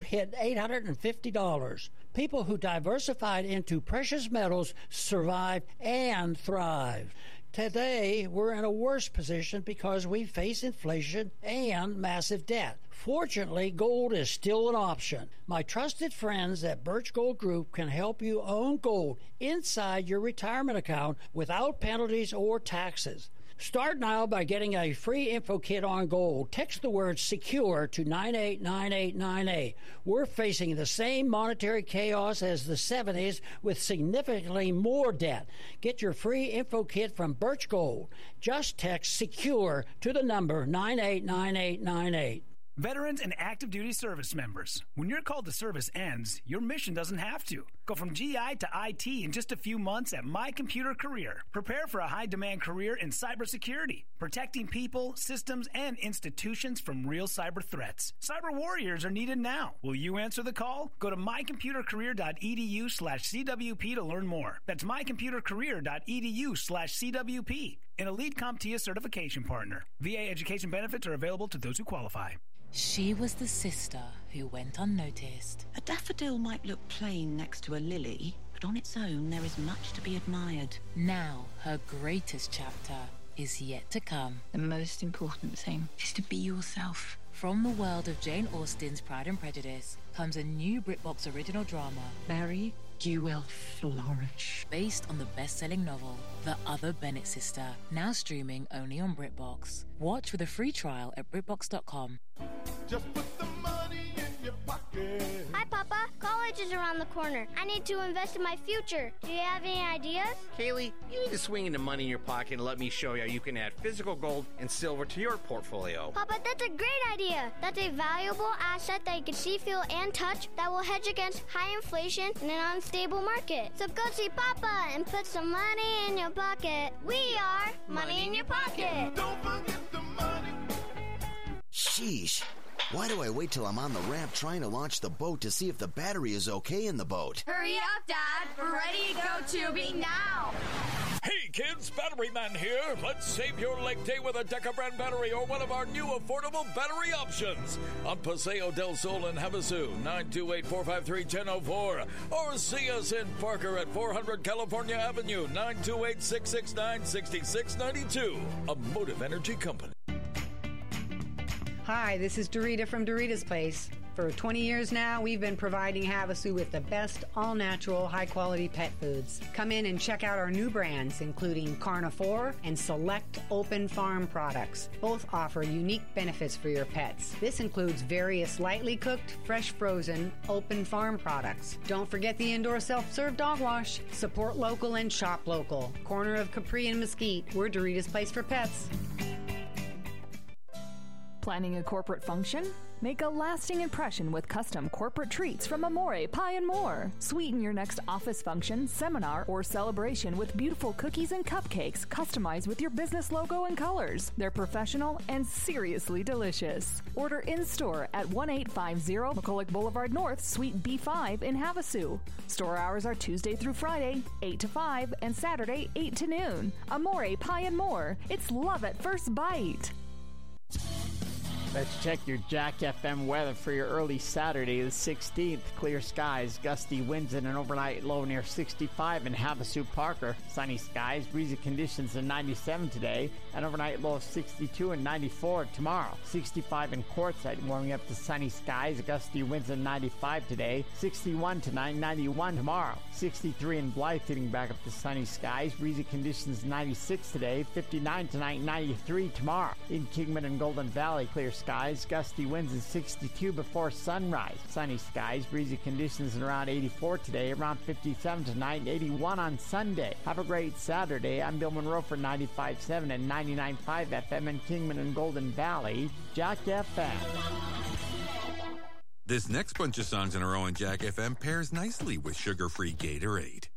hit $850. People who diversified into precious metals survive and thrive. Today, we're in a worse position because we face inflation and massive debt. Fortunately, gold is still an option. My trusted friends at Birch Gold Group can help you own gold inside your retirement account without penalties or taxes. Start now by getting a free info kit on gold. Text the word SECURE to 989898. We're facing the same monetary chaos as the 70s with significantly more debt. Get your free info kit from Birch Gold. Just text SECURE to the number 989898. Veterans and active duty service members, when your call to service ends, your mission doesn't have to. Go from GI to IT in just a few months at My Computer Career. Prepare for a high-demand career in cybersecurity, protecting people, systems, and institutions from real cyber threats. Cyber warriors are needed now. Will you answer the call? Go to mycomputercareer.edu/CWP to learn more. That's mycomputercareer.edu/CWP. An Elite CompTIA certification partner. VA education benefits are available to those who qualify. She was the sister who went unnoticed. A daffodil might look plain next to a lily, but on its own there is much to be admired. Now her greatest chapter is yet to come. The most important thing is to be yourself. From the world of Jane Austen's Pride and Prejudice comes a new BritBox original drama, Mary, you will flourish. Based on the best-selling novel, The Other Bennett Sister, now streaming only on BritBox. Watch with a free trial at BritBox.com. Just put the money in your pocket. Hi, Papa. College is around the corner. I need to invest in my future. Do you have any ideas? Kaylee, you need to swing into money in your pocket and let me show you how you can add physical gold and silver to your portfolio. Papa, that's a great idea. That's a valuable asset that you can see, feel, and touch that will hedge against high inflation in an unstable market. So go see Papa and put some money in your pocket. We are Money in Your Pocket. Don't forget the money. Sheesh. Why do I wait till I'm on the ramp trying to launch the boat to see if the battery is okay in the boat? Hurry up, Dad. We're ready to go tubing now. Hey kids, Battery Man here. Let's save your lake day with a Deca brand battery or one of our new affordable battery options. On Paseo del Sol in Havasu, 928-453-1004. Or see us in Parker at 400 California Avenue, 928-669-6692. A Motive Energy Company. Hi, this is Dorita from Dorita's Place. For 20 years now, we've been providing Havasu with the best all-natural, high-quality pet foods. Come in and check out our new brands, including Carnivore and Select Open Farm products. Both offer unique benefits for your pets. This includes various lightly cooked, fresh frozen, open farm products. Don't forget the indoor self-serve dog wash. Support local and shop local. Corner of Capri and Mesquite, we're Dorita's Place for Pets. Planning a corporate function? Make a lasting impression with custom corporate treats from Amore Pie & More. Sweeten your next office function, seminar, or celebration with beautiful cookies and cupcakes customized with your business logo and colors. They're professional and seriously delicious. Order in-store at 1850 McCulloch Boulevard North, Suite B5 in Havasu. Store hours are Tuesday through Friday, 8 to 5, and Saturday, 8 to noon. Amore Pie & More. It's love at first bite. Let's check your Jack FM weather for your early Saturday, the 16th. Clear skies, gusty winds, and an overnight low near 65 in Havasu Parker. Sunny skies, breezy conditions, and 97 today. An overnight low of 62 and 94 tomorrow. 65 in Quartzsite, warming up to sunny skies, gusty winds, and 95 today. 61 tonight, 91 tomorrow. 63 in Blythe, hitting back up to sunny skies, breezy conditions, 96 today. 59 tonight, 93 tomorrow. In Kingman and Golden Valley, clear skies, gusty winds, and 62 before sunrise. Sunny skies, breezy conditions, and around 84 today, around 57 tonight, 81 on Sunday. Have a great Saturday. I'm Bill Monroe for 95.7 and 99.5 FM in Kingman and Golden Valley. Jack FM. This next bunch of songs in a row on Jack FM pairs nicely with sugar-free Gatorade.